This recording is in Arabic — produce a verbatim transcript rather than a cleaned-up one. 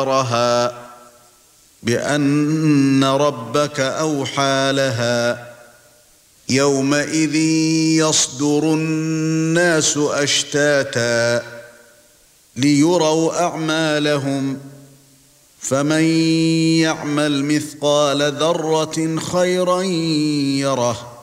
ذكرها بأن ربك أوحى لها يومئذ يصدر الناس أشتاتا ليروا أعمالهم فمن يعمل مثقال ذرة خيرا يره